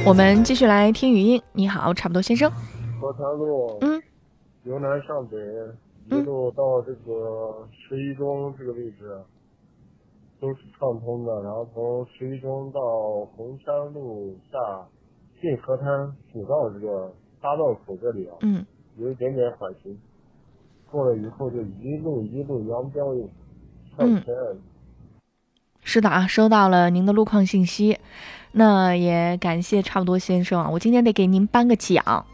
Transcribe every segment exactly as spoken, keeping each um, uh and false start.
我们继续来听语音。你好，差不多先生。 河滩路， 嗯， 由南上北，一路到这个十一中这个位置，都是畅通的。然后从十一中到红山路下进河滩主道这个八道口这里啊， 嗯， 有一点点缓行，过了以后就一路一路扬标向前。 嗯是的啊，收到了您的路况信息，那也感谢差不多先生啊，我今天得给您颁个奖。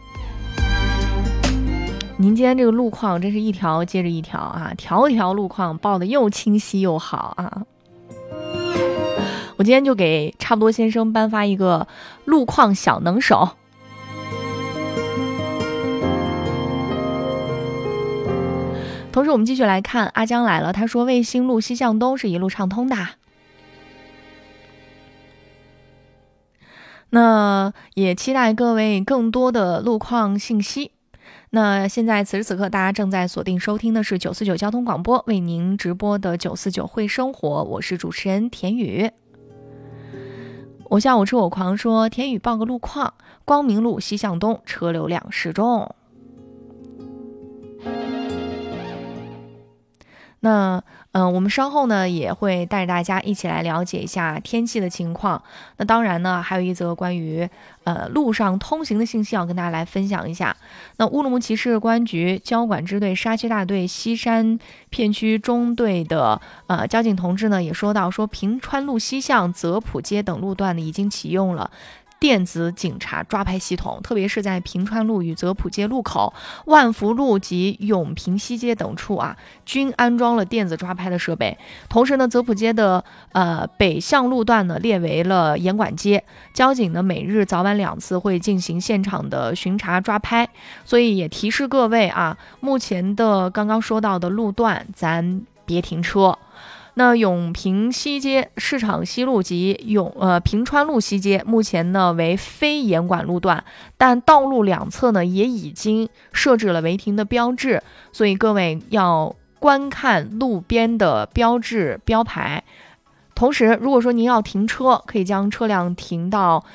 您今天这个路况真是一条接着一条啊，条条路况报的又清晰又好啊。我今天就给差不多先生颁发一个路况小能手。同时我们继续来看阿江来了，他说卫星路西向东是一路畅通的。那也期待各位更多的路况信息。那现在此时此刻大家正在锁定收听的是九四九交通广播为您直播的九四九会生活，我是主持人田雨。我笑我吃我狂说田雨报个路况，光明路西向东车流量适中。那嗯、呃，我们稍后呢也会带着大家一起来了解一下天气的情况。那当然呢，还有一则关于呃路上通行的信息要跟大家来分享一下。那乌鲁木齐市公安局交管支队沙区大队西山片区中队的呃交警同志呢也说到，说平川路西向泽普街等路段呢已经启用了电子警察抓拍系统，特别是在平川路与泽普街路口、万福路及永平西街等处啊，均安装了电子抓拍的设备。同时呢，泽普街的呃北向路段呢列为了严管街，交警呢每日早晚两次会进行现场的巡查抓拍，所以也提示各位啊，目前的刚刚说到的路段，咱别停车。那永平西街、市场西路及永呃平川路西街目前呢为非严管路段，但道路两侧呢也已经设置了违停的标志，所以各位要观看路边的标志标牌。同时，如果说您要停车，可以将车辆停到